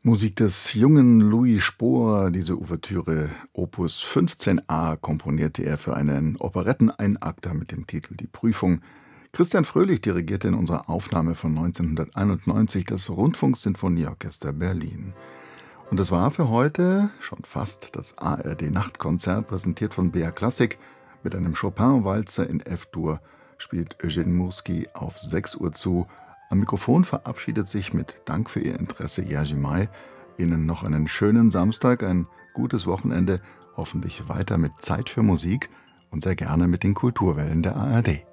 Musik des jungen Louis Spohr. Diese Ouvertüre Opus 15a komponierte er für einen Operetten-Einakter mit dem Titel Die Prüfung. Christian Fröhlich dirigierte in unserer Aufnahme von 1991 das Rundfunksinfonieorchester Berlin. Und es war für heute schon fast das ARD-Nachtkonzert, präsentiert von BR Classic. Mit einem Chopin-Walzer in F-Dur spielt Eugene Murski auf 6 Uhr zu. Am Mikrofon verabschiedet sich mit Dank für Ihr Interesse Jerzy May. Ihnen noch einen schönen Samstag, ein gutes Wochenende, hoffentlich weiter mit Zeit für Musik und sehr gerne mit den Kulturwellen der ARD.